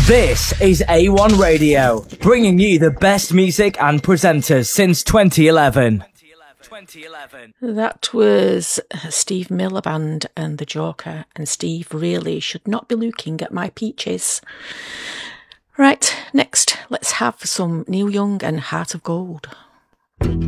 This is A1 Radio, bringing you the best music and presenters since 2011. That was Steve Miller Band and The Joker, and Steve really should not be looking at my peaches. Right, next, let's have some Neil Young and Heart of Gold.